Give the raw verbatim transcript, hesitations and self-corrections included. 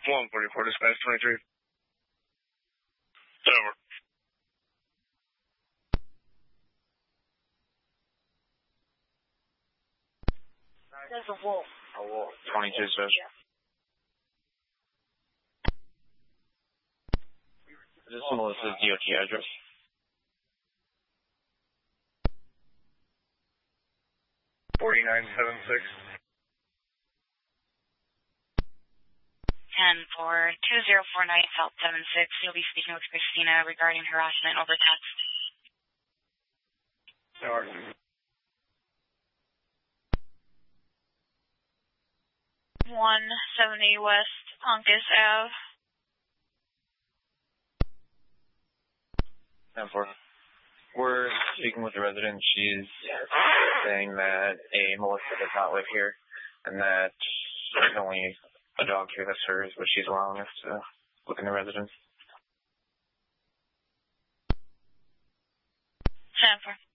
one forty-four, dispatch twenty-three. Over. There's a wolf. A wolf. twenty-two, sir. This is Melissa's D O T address. forty-nine seventy-six. ten for two zero four nine South seven six. You'll be speaking with Christina regarding harassment over text. Sorry. one seventy West Uncas Ave. ten four. We're speaking with the resident. She's saying that a Melissa does not live here and that there's only a dog here that's hers, but she's allowing us to look in the residence. ten four.